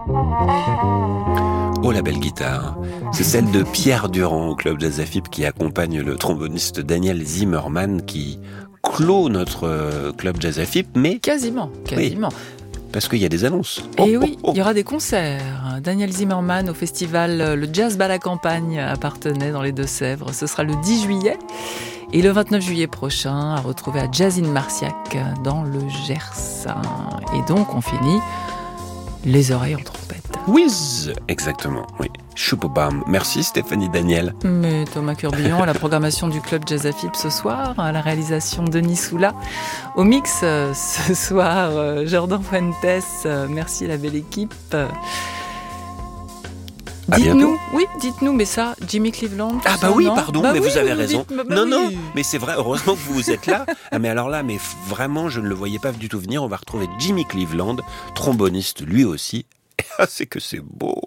Oh, la belle guitare. C'est celle de Pierre Durand au Club Jazz AFIP qui accompagne le tromboniste Daniel Zimmermann qui clôt notre Club Jazz AFIP, mais... Quasiment. Oui, parce qu'il y a des annonces. Et oui, il y aura des concerts. Daniel Zimmermann au festival Le Jazz Bal à Campagne à Parthenay dans les Deux-Sèvres. Ce sera le 10 juillet. Et le 29 juillet prochain, à retrouver à Jazz in Marciac dans le Gers. Et donc, on finit les oreilles en trompette. Whiz, exactement, oui. Choupobam. Merci Stéphanie Daniel. Mais Thomas Curbillon à la programmation du Club Jazz AFIP ce soir, à la réalisation Denis Soula. Au mix ce soir, Jordan Fuentes. Merci la belle équipe. Dites-nous, mais ça, Jimmy Cleveland. Ah bah oui, pardon, mais oui, vous avez raison. Non, oui. mais c'est vrai, heureusement que vous êtes là. Ah, mais alors là, mais vraiment, je ne le voyais pas du tout venir. On va retrouver Jimmy Cleveland, tromboniste lui aussi. Ah, c'est que c'est beau.